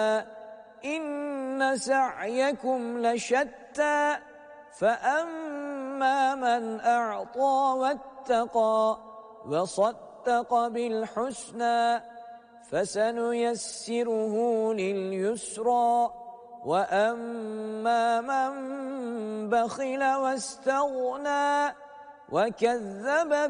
إن سعيكم لشتى فأما من أعطى واتقى وصدق بالحسنى فسنيسره لليسرى وأما من بخل واستغنى وكذب